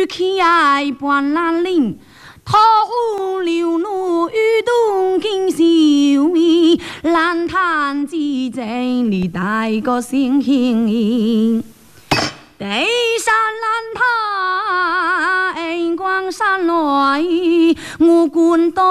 起爱半兰陵。桃柳路雨冬金秀美，兰潭之正里大个星星。地山兰潭光山来，我管到。